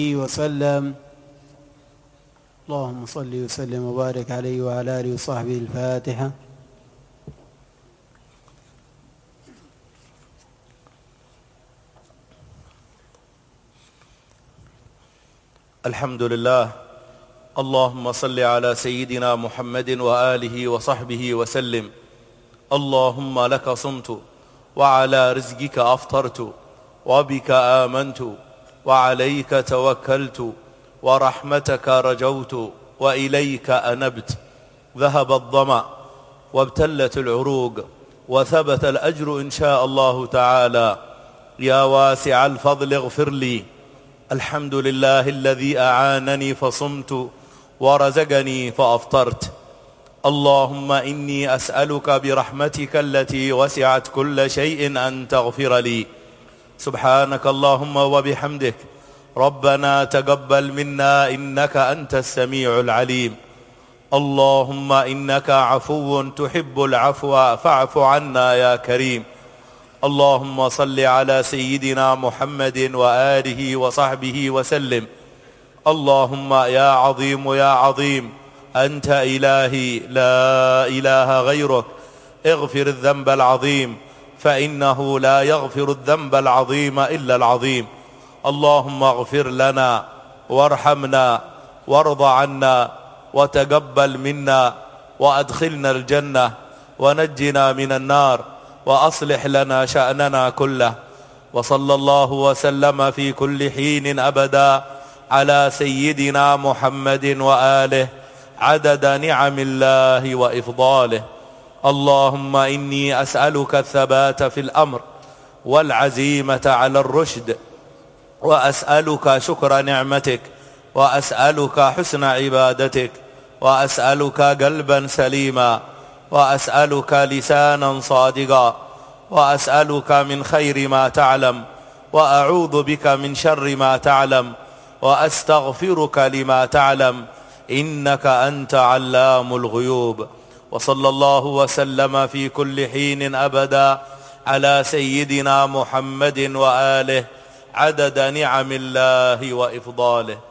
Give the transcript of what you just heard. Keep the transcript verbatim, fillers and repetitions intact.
وسلم. اللهم صل وسلم وبارك عليه وعلى آله وصحبه. الفاتحة. الحمد لله. اللهم صل على سيدنا محمد وآله وصحبه وسلم. اللهم لك صمت وعلى رزقك أفطرت وبك آمنت وعليك توكلت ورحمتك رجوت وإليك أنبت. ذهب الظمأ وابتلت العروق وثبت الأجر إن شاء الله تعالى. يا واسع الفضل اغفر لي. الحمد لله الذي أعانني فصمت ورزقني فأفطرت. اللهم إني أسألك برحمتك التي وسعت كل شيء أن تغفر لي. سبحانك اللهم وبحمدك ربنا تقبل منا إنك أنت السميع العليم. اللهم إنك عفو تحب العفو فاعف عنا يا كريم. اللهم صل على سيدنا محمد وآله وصحبه وسلم. اللهم يا عظيم يا عظيم أنت إلهي لا إله غيرك. اغفر الذنب العظيم فإنه لا يغفر الذنب العظيم إلا العظيم. اللهم اغفر لنا وارحمنا وارض عنا وتقبل منا وأدخلنا الجنة ونجنا من النار وأصلح لنا شأننا كله. وصلى الله وسلم في كل حين أبدا على سيدنا محمد وآله عدد نعم الله وإفضاله. اللهم إني أسألك الثبات في الأمر والعزيمة على الرشد، وأسألك شكر نعمتك، وأسألك حسن عبادتك، وأسألك قلبا سليما، وأسألك لسانا صادقا، وأسألك من خير ما تعلم، وأعوذ بك من شر ما تعلم، وأستغفرك لما تعلم، إنك أنت علام الغيوب. وصلى الله وسلم في كل حين أبدا على سيدنا محمد وآله عدد نعم الله وإفضاله.